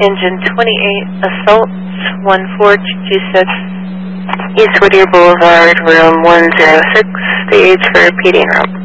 Engine 28, Assault 14226. East Whittier Boulevard, room 106, stage for repeating room.